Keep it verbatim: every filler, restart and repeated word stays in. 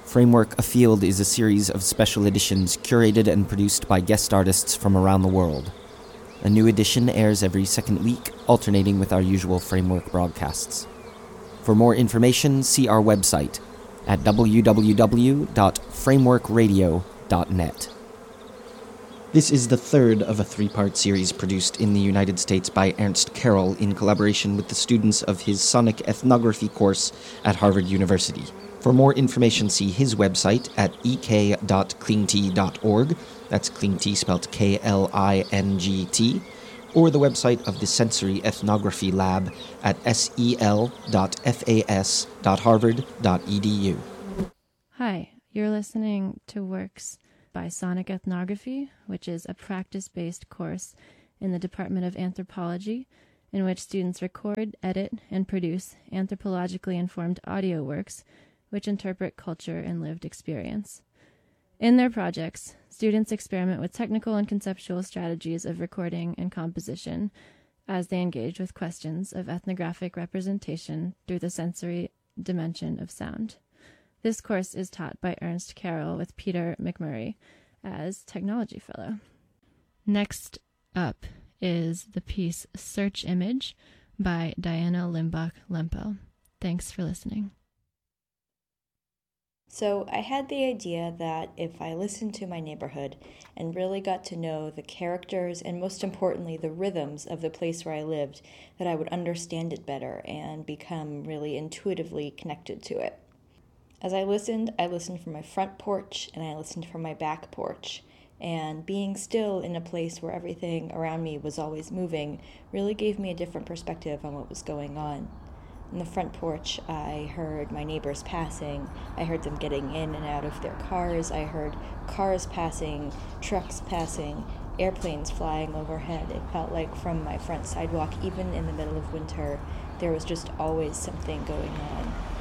Framework Afield is a series of special editions curated and produced by guest artists from around the world. A new edition airs every second week, alternating with our usual Framework broadcasts. For more information, see our website at w w w dot framework radio dot net. This is the third of a three-part series produced in the United States by Ernst Carroll in collaboration with the students of his Sonic Ethnography course at Harvard University. For more information, see his website at e k dot klingt dot org, that's Klingt spelled K L I N G T, or the website of the Sensory Ethnography Lab at s e l dot fas dot harvard dot e d u. Hi, you're listening to Works by Sonic Ethnography, which is a practice-based course in the Department of Anthropology, in which students record, edit, and produce anthropologically informed audio works which interpret culture and lived experience. In their projects, students experiment with technical and conceptual strategies of recording and composition as they engage with questions of ethnographic representation through the sensory dimension of sound. This course is taught by Ernst Carroll with Peter McMurray as Technology Fellow. Next up is the piece Search Image by Diana Limbach-Lempel. Thanks for listening. So I had the idea that if I listened to my neighborhood and really got to know the characters and most importantly the rhythms of the place where I lived, that I would understand it better and become really intuitively connected to it. As I listened, I listened from my front porch and I listened from my back porch. And being still in a place where everything around me was always moving really gave me a different perspective on what was going on. On the front porch, I heard my neighbors passing. I heard them getting in and out of their cars. I heard cars passing, trucks passing, airplanes flying overhead. It felt like from my front sidewalk, even in the middle of winter, there was just always something going on.